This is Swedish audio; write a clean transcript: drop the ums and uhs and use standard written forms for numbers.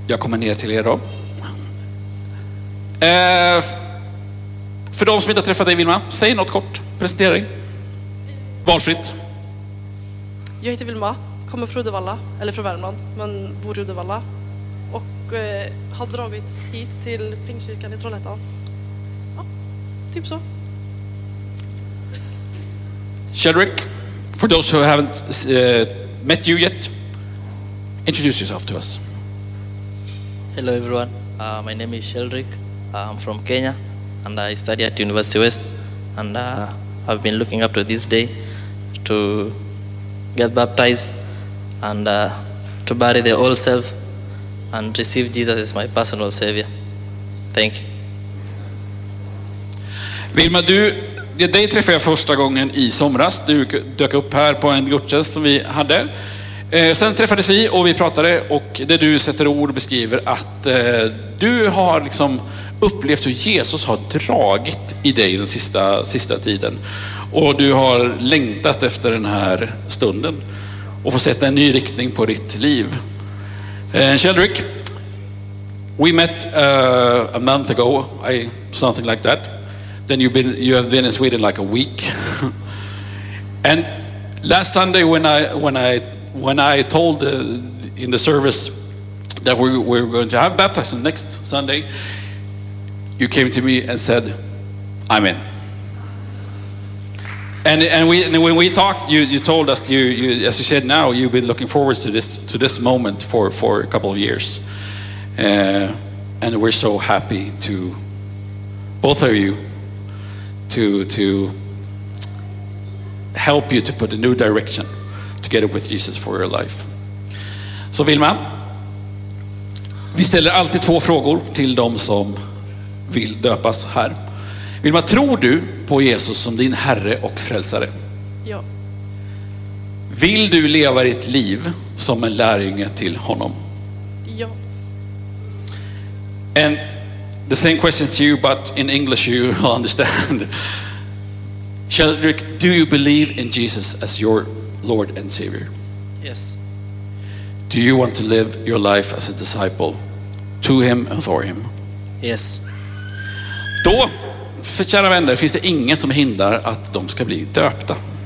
Jag kommer ner till er då. För de som inte har träffat dig, Vilma, säg något kort. Presentera dig. Valfritt. Jag heter Vilma, kommer från Uddevalla, eller från Värmland, men bor i Uddevalla. Och har dragits hit till Pingstkyrkan i Trollhättan. Ja, typ så. Sheldrick, for those who haven't met you yet, introduce yourself to us. Hello everyone, my name is Sheldrick. I'm from Kenya and I study at University West, and I've been looking up to this day to get baptized and to bury the old self and receive Jesus as my personal savior. Thank you. Vilma, dig träffade jag första gången i somras. Du dök upp här på en gudstjänst som vi hade. Sen träffades vi och vi pratade, och det du sätter ord beskriver att du har liksom upplevt hur Jesus har dragit i dig den sista tiden. Och du har längtat efter den här stunden och få sätta en ny riktning på ditt liv. Sheldrick, we met a month ago, something like that. Then you have been in Sweden like a week. And last Sunday when I told in the service that we were going to have baptism next Sunday, you came to me and said, "I'm in." And when we talked, you told us, you as you said now, you've been looking forward to this moment for a couple of years, and we're so happy to both of you to help you to put a new direction together with Jesus for your life. Så Vilma, vi ställer alltid 2 frågor till de som vill döpas här. Vilma, tror du på Jesus som din Herre och frälsare? Ja. Vill du leva ditt liv som en lärjunge till honom? Ja. And the same question to you, but in English you will understand. Sheldrick, do you believe in Jesus as your Lord and Savior? Yes. Do you want to live your life as a disciple to him and for him? Yes. Då, för kära vänner, finns det ingen som hindrar att de ska bli döpta.